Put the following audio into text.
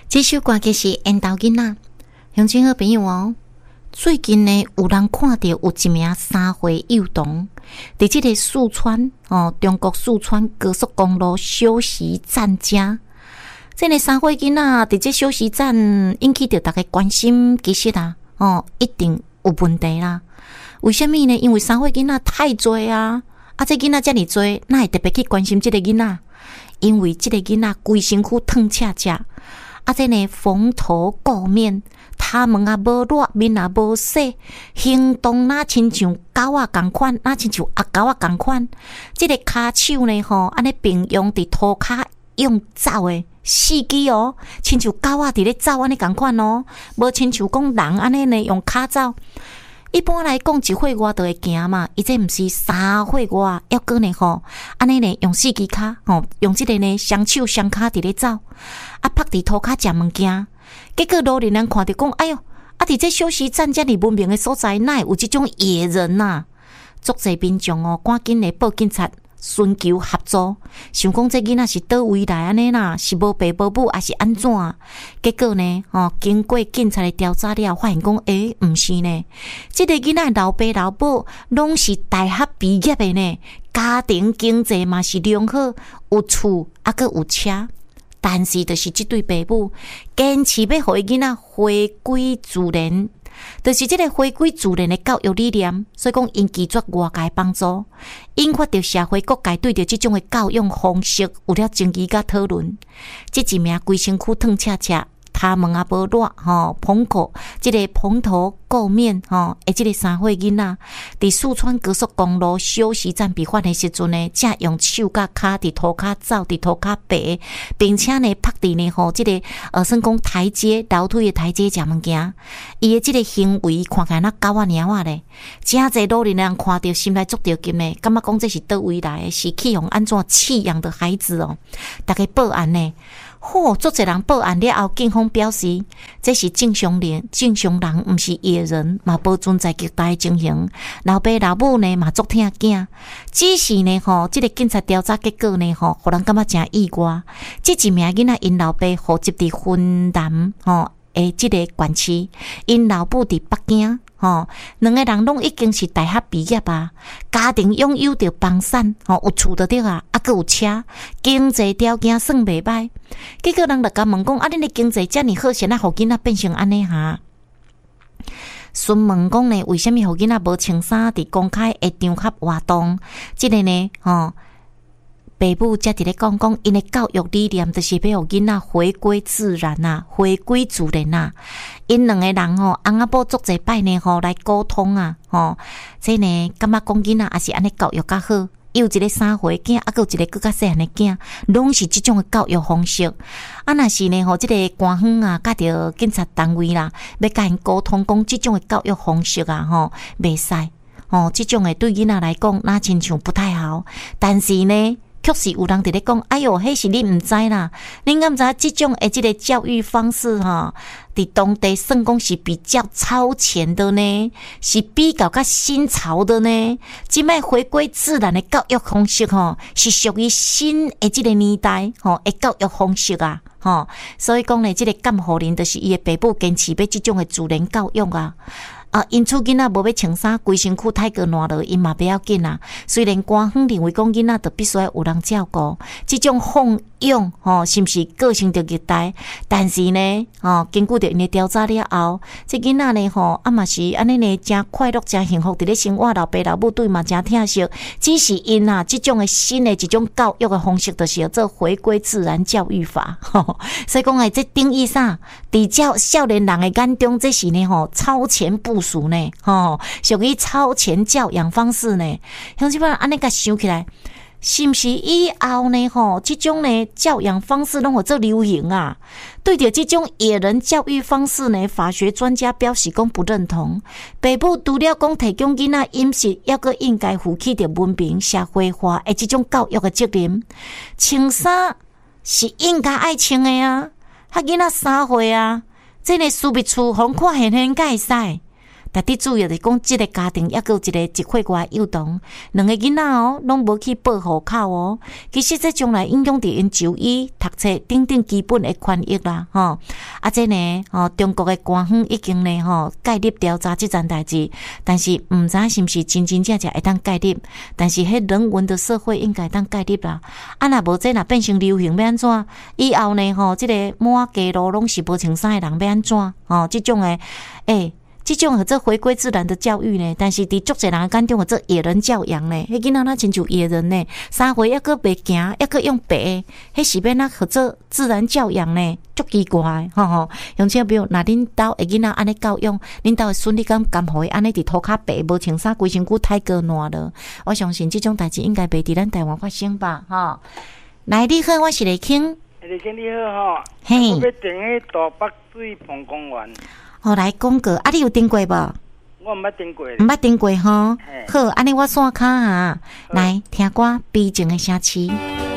这首歌曲是《缘投囡仔》，乡亲好朋友哦。最近呢，有人看到有一名3岁幼童，伫这个四川中国四川高速公路休息站家。这个3岁囡仔伫这休息站引起着大家关心，其实一定有问题啦。为什么呢？因为3岁囡仔太多啊，这囡仔这么多，哪会特别去关心这个囡仔？因为这个囡仔规身躯烫赤赤。这呢蓬头垢面，他们无热，面无洗，行动亲像狗仔同款，亲像阿狗仔同款。这个骹手呢安尼并用伫涂骹用走的四肢哦，亲像狗仔伫咧走安尼同款哦，无亲像讲人安尼呢用骹走。一般来讲，1岁外就会行嘛，伊这毋是3岁外，要过呢安尼呢用4肢骹用这个呢双手双骹伫咧走，拍伫涂骹食物件。结果路人看到讲，哎哟，伫这休息站遮尔文明的所在，哪会有这种野人呐？足侪民众赶紧来报警察，寻求合作，想讲这囡仔是倒位来安尼啦，是无爸无母还是安怎？结果呢，经过警察的调查了，发现讲，毋是呢，这个囡仔老爸老母拢是大学毕业的呢，家庭经济嘛是良好，有厝还佫有车，但是就是这对爸母坚持要互伊囡仔回归自然。就是这个回归自然的教育理念，所以讲因拒绝外界帮助，引发着社会各界对着这种的教育方式有了争议甲讨论。这一名规身躯烫赤赤，他们无热蓬口，这个蓬头垢面这个3岁囡仔，伫四川高速公路休息站被发的时阵呢，才用手甲骹伫涂骹走，伫涂骹爬，并且呢拍伫呢这个算讲台阶楼梯的台阶食物件，伊的这个行为看起来那狗仔猫仔咧，真侪路人看到心内足着急呢，感觉讲这是倒位来的，是去用安怎弃养的孩子哦，大家报案呢。足侪人报案了后，警方表示这是正常人，毋是野人，嘛无存在虐待的情形。老爸老母呢嘛足疼囝，只是呢这个警察调查结果呢互人感觉真意外。这一名囡仔因老爸户籍伫云南这个县市，因老母伫北京。两个人拢已经是大学毕业啊，家庭拥有着房产，有厝就对啊，还佫有车，经济条件算袂歹。结果人就甲问讲，恁的经济遮尔好，谁互囡仔变成安尼哈？询问讲呢，为什么互囡仔无穿衫伫公开的场合活动？这个呢，爸母才伫咧讲，因的教育理念就是要互囡仔回归自然啊，回归自然啊。因两个人翁仔某足侪摆呢来沟通啊，这呢感觉讲囡仔也是安尼教育较好。有一个3岁囝，还有一个更较细汉的囝，拢是这种的教育方式。若是呢这个官方啊，甲着警察单位啦，要甲因沟通讲这种的教育方式啊，袂使这种的对囡仔来讲，那亲像不太好。但是呢，确实有人伫咧讲，哎哟，迄是你毋知啦，恁敢知即种的这个教育方式伫当地算讲是比较超前的呢，是比较较新潮的呢。即摆回归自然的教育方式是属于新的这个年代的教育方式啊。所以讲呢，这个监护人就是伊的爸母坚持要这种的自然教育啊。因厝囡仔无要穿衫，规身躯太过烂了，因嘛不要紧啊。虽然官方认为讲囡仔就必须要有人照顾，这种放养是毋是构成着虐待？但是呢，经过着因的调查了后，这囡仔呢嘛是安尼呢，真快乐、真幸福，伫咧生活，老爸老母对嘛真疼惜。只是因这种的新的一种教育的方式，就是要做回归自然教育法。所以讲这定义啥？伫少年人的眼中，这是呢超前部署呢，属于超前教养方式呢。像这般安尼甲想起来，是不是以后呢？这种呢教养方式拢会做流行啊？对着这种野人教育方式呢，法学专家表示讲不认同。爸母除了讲提供囡仔饮食，抑个应该负起着文明社会化的这种教育的责任。穿衫是应该爱穿的啊，囡仔3岁啊，这个私密处风看现现该会使。 但伫主要是讲，即个家庭抑个有一个1岁外幼童，2个囡仔哦，拢无去报户口哦。其实这将来影响到因就医、读册等等基本的权益啦，吼。这呢，中国的官方已经呢，介入调查即件代志，但是毋知是毋是真正会当介入，但是迄人文的社会应该当介入啦。若无这若变成流行要安怎？以后呢，即个满街路拢是无穿衫的人要安怎？即种的，即种或者回归自然的教育呢？但是伫足侪人眼中，或者野人教养呢？迄囡仔那亲像野人呢，3岁抑个袂行，抑个用爬，迄是变或者自然教养呢？足奇怪，用像比如，若恁兜的囡仔安尼教养，恁兜的孙你敢互伊安尼伫涂骹爬，无穿衫，规身躯太过烂了。我相信即种代志应该袂伫咱台湾发生吧？来，你好，我是李卿。 李卿你好嘿， 我要订迄大北水澎公园。 来讲过，你有订过无？ 我毋捌订过。 毋捌订过吼。好，安尼我线卡来听歌，悲情的城市。